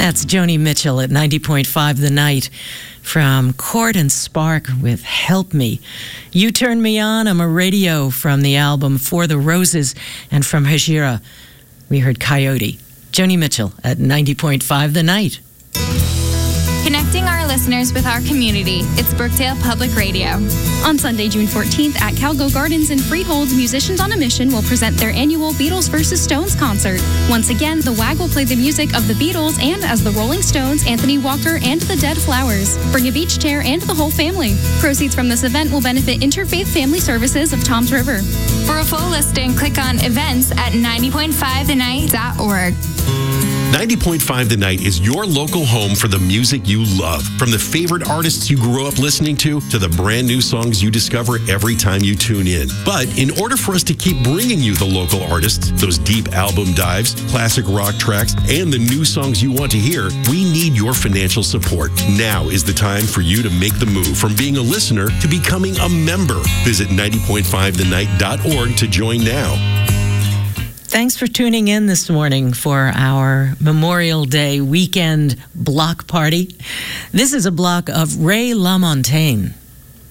That's Joni Mitchell at 90.5 The Night from Court and Spark with Help Me. You Turn Me On, I'm a Radio from the album For the Roses, and from Hajira, we heard Coyote. Joni Mitchell at 90.5 The Night. Connecting our listeners with our community, it's Brookdale Public Radio. On Sunday, June 14th at Calgo Gardens in Freehold, Musicians on a Mission will present their annual Beatles vs. Stones concert. Once again, the WAG will play the music of the Beatles and as the Rolling Stones, Anthony Walker, and the Dead Flowers. Bring a beach chair and the whole family. Proceeds from this event will benefit Interfaith Family Services of Toms River. For a full listing, click on events at 90.5thenight.org. 90.5 The Night is your local home for the music you love. From the favorite artists you grew up listening to the brand new songs you discover every time you tune in. But in order for us to keep bringing you the local artists, those deep album dives, classic rock tracks, and the new songs you want to hear, we need your financial support. Now is the time for you to make the move from being a listener to becoming a member. Visit 90.5thenight.org to join now. Thanks for tuning in this morning for our Memorial Day weekend block party. This is a block of Ray LaMontagne.